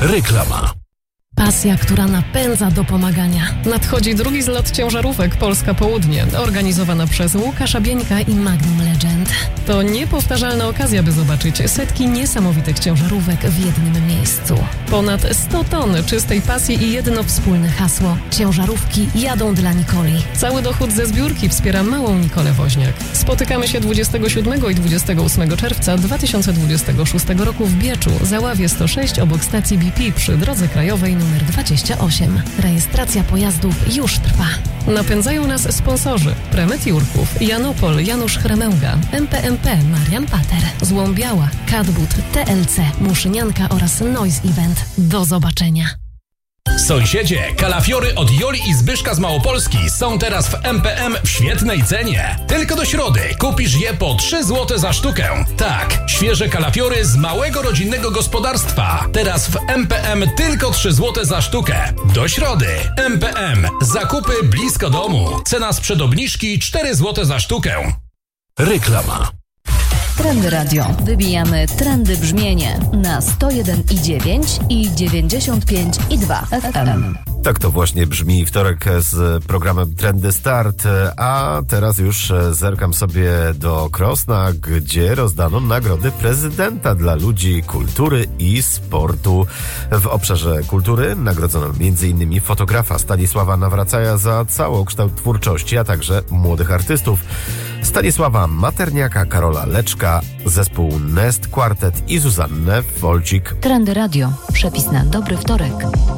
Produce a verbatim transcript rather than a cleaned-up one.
Reklama. Pasja, która napędza do pomagania. Nadchodzi drugi zlot ciężarówek Polska Południe, organizowana przez Łukasza Bieńka i Magnum Legend. To niepowtarzalna okazja, by zobaczyć setki niesamowitych ciężarówek w jednym miejscu. Ponad sto ton czystej pasji i jedno wspólne hasło. Ciężarówki jadą dla Nikoli. Cały dochód ze zbiórki wspiera małą Nikolę Woźniak. Spotykamy się dwudziestego siódmego i dwudziestego ósmego czerwca dwa tysiące dwudziestego szóstego roku w Bieczu, Załawie sto sześć obok stacji B P przy drodze krajowej numer dwadzieścia osiem. Rejestracja pojazdów już trwa. Napędzają nas sponsorzy: Premet Jurków, Janopol, Janusz Chremełga, M P M P, Marian Pater, Złombiała, Cadbud, T L C, Muszynianka oraz Noise Event. Do zobaczenia. Sąsiedzie, kalafiory od Joli i Zbyszka z Małopolski są teraz w M P M w świetnej cenie. Tylko do środy kupisz je po trzy złote za sztukę. Tak, świeże kalafiory z małego rodzinnego gospodarstwa. Teraz w M P M tylko trzy złote za sztukę. Do środy. M P M. Zakupy blisko domu. Cena sprzed obniżki cztery złote za sztukę. Reklama. Trendy Radio. Wybijamy trendy brzmienie na sto jeden i dziewięć i dziewięćdziesiąt pięć i dwa F M. Tak to właśnie brzmi wtorek z programem Trendy Start, a teraz już zerkam sobie do Krosna, gdzie rozdano nagrody prezydenta dla ludzi kultury i sportu. W obszarze kultury nagrodzono między innymi fotografa Stanisława Nawracaja za całokształt twórczości, a także młodych artystów Stanisława Materniaka, Karola Leczka, zespół Nest Quartet i Zuzannę Wolcik. Trendy Radio. Przepis na dobry wtorek.